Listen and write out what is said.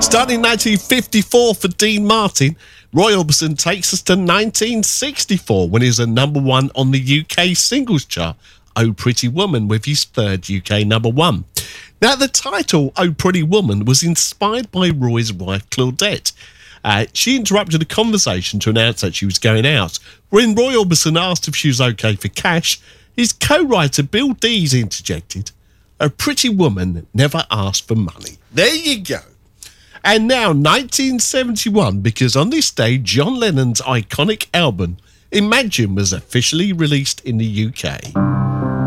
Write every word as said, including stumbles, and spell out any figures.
Starting in nineteen fifty-four for Dean Martin, Roy Orbison takes us to nineteen sixty-four when he was a number one on the U K singles chart, Oh Pretty Woman, with his third U K number one. Now, the title, Oh Pretty Woman, was inspired by Roy's wife, Claudette. Uh, she interrupted a conversation to announce that she was going out. When Roy Orbison asked if she was okay for cash, his co-writer Bill Dees interjected, "A pretty woman never asked for money." There you go. And now nineteen seventy-one, because on this day, John Lennon's iconic album, Imagine, was officially released in the U K.